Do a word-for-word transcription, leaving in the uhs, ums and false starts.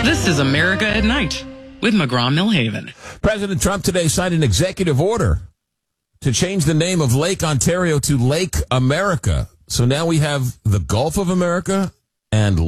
This is America at Night with McGraw-Millhaven. President Trump today signed an executive order to change the name of Lake Ontario to Lake America. So now we have the Gulf of America and